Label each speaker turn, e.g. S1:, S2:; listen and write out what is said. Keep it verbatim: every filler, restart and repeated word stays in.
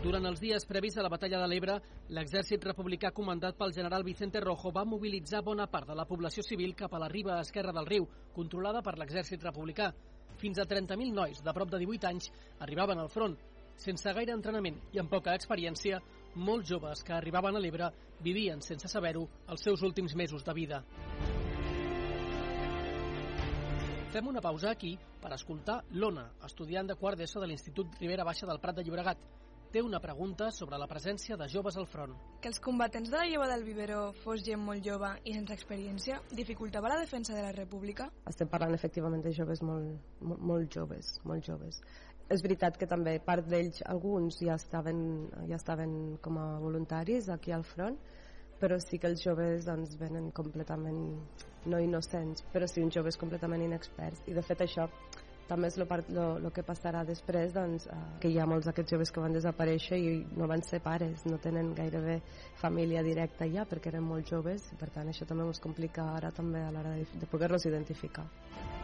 S1: Durant els dies previs a la batalla de l'Ebre, l'exèrcit republicà comandat pel general Vicente Rojo va mobilitzar bona part de la població civil cap a la riba esquerra del riu, controlada per l'exèrcit republicà. Fins a trenta mil nois de prop de divuit anys arribaven al front. Sense gaire entrenament i amb poca experiència, molts joves que arribaven a l'Ebre vivien, sense saber-ho, els seus últims mesos de vida. Fem una pausa aquí per escoltar l'Ona, estudiant de quart d'ESO de l'Institut Ribera Baixa del Prat de Llobregat. Té una pregunta sobre la presència de joves al front.
S2: Que els combatents de la lleva del Viveró fos gent molt jove i sense experiència dificultava la defensa de la república?
S3: Estem parlant efectivament de joves molt, molt, molt joves, molt joves. És veritat que també part d'ells, alguns ja estaven, ja estaven com a voluntaris aquí al front, però sí que els joves doncs, venen completament, no innocents, però sí uns joves completament inexperts. I de fet això també és el que passarà després, doncs, eh, que hi ha molts d'aquests joves que van desaparèixer i no van ser pares, no tenen gairebé família directa ja perquè eren molt joves i per tant això també ens complica ara també a l'hora de, de poder-los identificar.